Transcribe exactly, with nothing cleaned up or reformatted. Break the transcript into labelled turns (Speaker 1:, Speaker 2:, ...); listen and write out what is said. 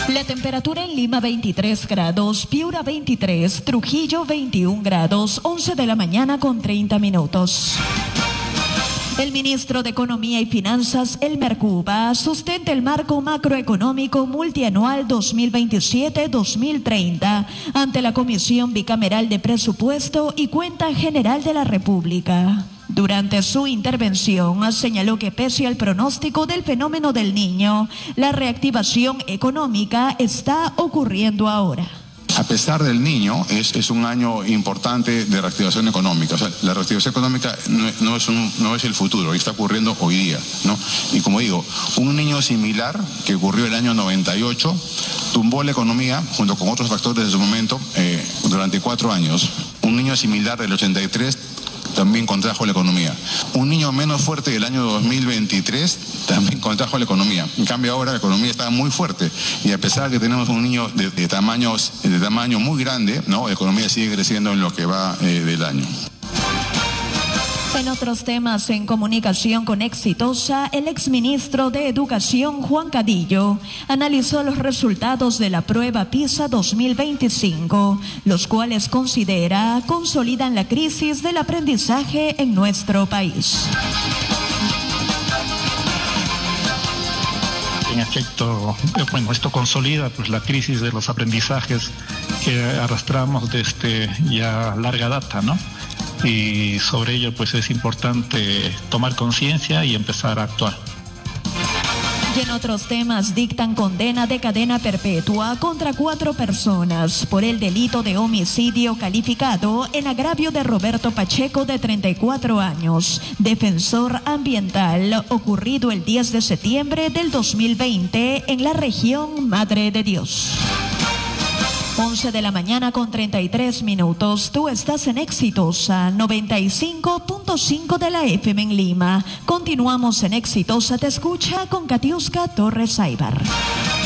Speaker 1: La temperatura en Lima veintitrés grados, Piura veintitrés, Trujillo veintiún grados, once de la mañana con treinta minutos. El ministro de Economía y Finanzas, Elmer Cuba, sustenta el marco macroeconómico multianual dos mil veintisiete a dos mil treinta ante la Comisión Bicameral de Presupuesto y Cuenta General de la República. Durante su intervención, señaló que pese al pronóstico del fenómeno del Niño, la reactivación económica está ocurriendo ahora.
Speaker 2: A pesar del Niño, es, es un año importante de reactivación económica. O sea, la reactivación económica no, no, es un, no es el futuro, está ocurriendo hoy día, ¿no? Y como digo, un Niño similar que ocurrió el año noventa y ocho tumbó la economía, junto con otros factores de su momento, eh, durante cuatro años. Un Niño similar del ochenta y tres también contrajo la economía. Un Niño menos fuerte del año dos mil veintitrés también contrajo la economía. En cambio ahora la economía está muy fuerte y a pesar de que tenemos un niño de, de, tamaños, de tamaño muy grande, ¿no? La economía sigue creciendo en lo que va eh, del año.
Speaker 1: En otros temas, en comunicación con Exitosa, el exministro de Educación, Juan Cadillo, analizó los resultados de la prueba PISA dos mil veinticinco, los cuales considera consolidan la crisis del aprendizaje en nuestro país.
Speaker 3: En efecto, bueno, esto consolida pues la crisis de los aprendizajes que arrastramos desde ya larga data, ¿no? Y sobre ello pues es importante tomar conciencia y empezar a actuar.
Speaker 1: Y en otros temas, dictan condena de cadena perpetua contra cuatro personas por el delito de homicidio calificado en agravio de Roberto Pacheco, de treinta y cuatro años, defensor ambiental, ocurrido el diez de septiembre del dos mil veinte en la región Madre de Dios. once de la mañana con treinta y tres minutos. Tú estás en Exitosa noventa y cinco punto cinco de la F M en Lima. Continuamos en Exitosa Te Escucha con Katiuska Torres Aybar.